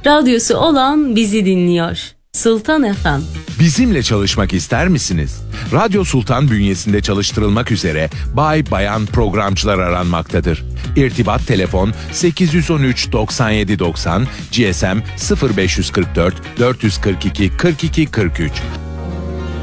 Radyosu olan bizi dinliyor. Sultan FM. Bizimle çalışmak ister misiniz? Radyo Sultan bünyesinde çalıştırılmak üzere bay bayan programcılar aranmaktadır. İrtibat telefon 813 97 90, GSM 0544 442 42 43.